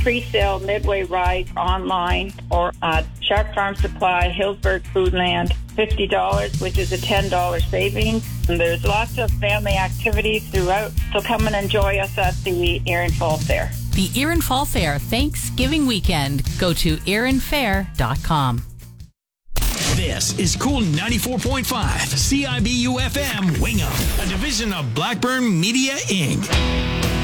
pre-sale Midway Ride online or at Sharp Farm Supply, Hillsburg Foodland, $50, which is a $10 savings. And there's lots of family activities throughout, so come and enjoy us at the Erin Fall Fair. The Erin Fall Fair Thanksgiving weekend. Go to erinfair.com. This is Cool 94.5 CIBU FM Wingham, a division of Blackburn Media Inc.